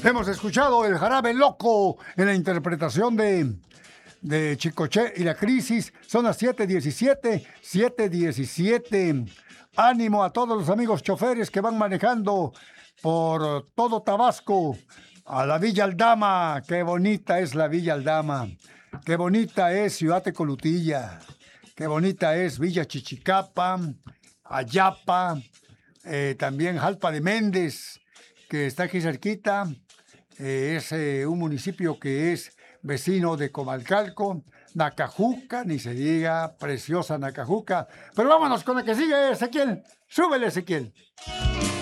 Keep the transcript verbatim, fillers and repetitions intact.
Hemos escuchado el Jarabe Loco en la interpretación de, de Chicoche y la Crisis. Son las siete diecisiete, siete diecisiete. Ánimo a todos los amigos choferes que van manejando por todo Tabasco a la Villa Aldama. Qué bonita es la Villa Aldama. Qué bonita es Ciudad Tecolutilla. Qué bonita es Villa Chichicapa, Ayapa, eh, también Jalpa de Méndez, que está aquí cerquita. Eh, es eh, un municipio que es vecino de Comalcalco. Nacajuca, ni se diga, preciosa Nacajuca. Pero vámonos con la que sigue, Ezequiel. Súbele, Ezequiel.